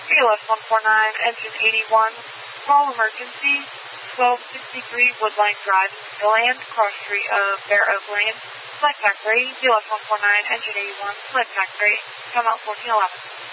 BLS 149, engine 81, call emergency, 1263 Woodline Drive, Deland, cross street of Bear Oak Lane, flight pack ready, BLS 149, engine 81, flight pack ready, come out 1411.